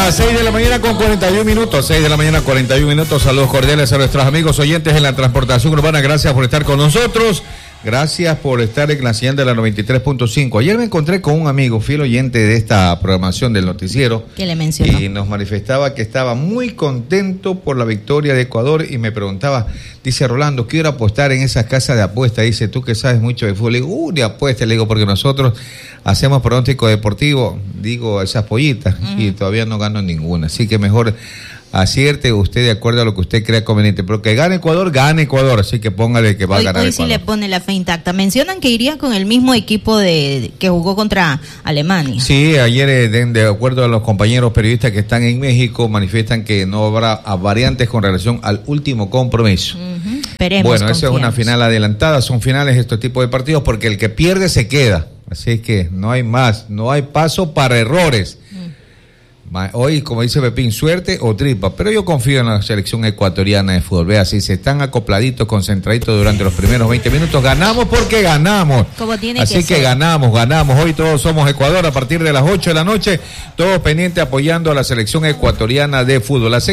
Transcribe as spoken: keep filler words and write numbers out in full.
Las seis de la mañana con cuarenta y un minutos, seis de la mañana cuarenta y un minutos, saludos cordiales a nuestros amigos oyentes en la transportación urbana, gracias por estar con nosotros, gracias por estar en la señal de la noventa y tres punto cinco. Ayer me encontré con un amigo, fiel oyente de esta programación del noticiero, que le mencionó y nos manifestaba que estaba muy contento por la victoria de Ecuador y me preguntaba, dice Rolando, quiero apostar en esas casas de apuestas, dice, tú que sabes mucho de fútbol, le digo, uh, de apuestas, le digo, porque nosotros hacemos pronóstico deportivo, digo, esas pollitas, uh-huh. y todavía no gano ninguna, así que mejor acierte usted de acuerdo a lo que usted crea conveniente, pero que gane Ecuador, gane Ecuador, así que póngale que va hoy, a ganar hoy Ecuador. Sí le pone la fe intacta. Mencionan que iría con el mismo equipo de que jugó contra Alemania. Sí, ayer eh, de, de acuerdo a los compañeros periodistas que están en México, manifiestan que no habrá variantes con relación al último compromiso. Uh-huh. Esperemos, bueno, confiamos. esa es una final adelantada, son finales estos tipos de partidos porque el que pierde se queda, así que no hay más, no hay paso para errores. Hoy, como dice Pepín, suerte o tripa, pero yo confío en la selección ecuatoriana de fútbol. Vea, si se están acopladitos, concentraditos durante los primeros veinte minutos, ganamos porque ganamos. Como tiene Así que, que ser. ganamos, ganamos. Hoy todos somos Ecuador a partir de las ocho de la noche, todos pendientes apoyando a la selección ecuatoriana de fútbol.